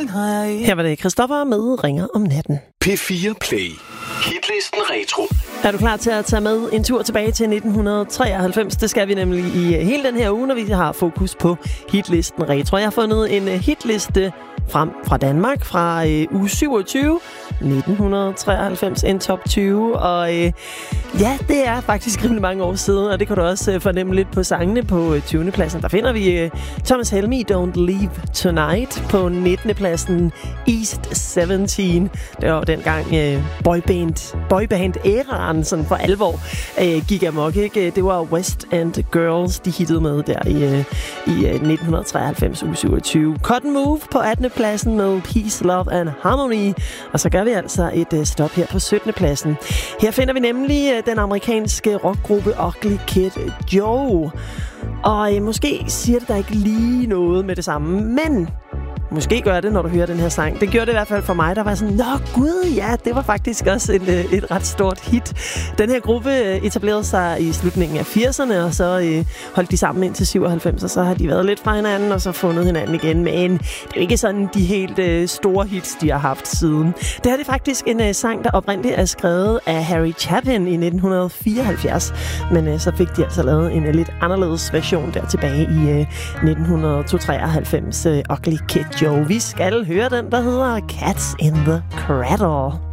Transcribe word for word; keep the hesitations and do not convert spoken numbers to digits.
Her var det Christoffer med Ringer om natten. P fire Play. Hitlisten Retro. Er du klar til at tage med en tur tilbage til nitten treoghalvfems? Det skal vi nemlig i hele den her uge, når vi har fokus på hitlisten Retro. Jeg har fundet en hitliste frem fra Danmark fra øh, uge syvogtyve, nitten treoghalvfems, en top tyve. Og øh, ja, det er faktisk rimelig mange år siden, og det kan du også øh, fornemme lidt på sangene på øh, tyvende pladsen. Der finder vi øh, Thomas Helmig, Don't Leave Tonight. På nittende pladsen East sytten. Det var dengang øh, boyband, boyband-æraen sådan for alvor øh, gik amok, ikke? Det var West End Girls, de hittede med der i, øh, i øh, nitten treoghalvfems, uge syvogtyve. Cotton Move på attende pladsen med Peace, Love and Harmony. Og så gør vi altså et uh, stop her på syttende pladsen. Her finder vi nemlig uh, den amerikanske rockgruppe Ugly Kid Joe. Og uh, måske siger det da ikke lige noget med det samme, men måske gør det, når du hører den her sang. Det gjorde det i hvert fald for mig, der var sådan, nå gud, ja, det var faktisk også et, et ret stort hit. Den her gruppe etablerede sig i slutningen af firserne, og så øh, holdt de sammen indtil syvoghalvfems, og så har de været lidt fra hinanden, og så fundet hinanden igen. Men det er jo ikke sådan de helt øh, store hits, de har haft siden. Det her er faktisk en øh, sang, der oprindeligt er skrevet af Harry Chapin i nitten fireoghalvfjerds, men øh, så fik de altså lavet en øh, lidt anderledes version der tilbage i øh, nitten treoghalvfems, øh, Ugly Kid Joe. Vi skal høre den, der hedder Cats in the Cradle.